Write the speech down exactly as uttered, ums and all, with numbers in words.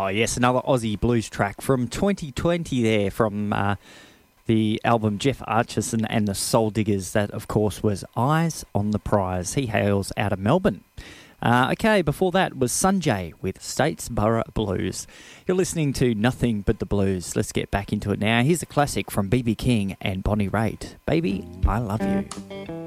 yes, another Aussie blues track from twenty twenty there from uh, the album Jeff Archerson and the Soul Diggers. That, of course, was Eyes on the Prize. He hails out of Melbourne. Uh, okay, before that was Sanjay with Statesboro Blues. You're listening to Nothing But the Blues. Let's get back into it now. Here's a classic from B B King and Bonnie Raitt. Baby, I Love You.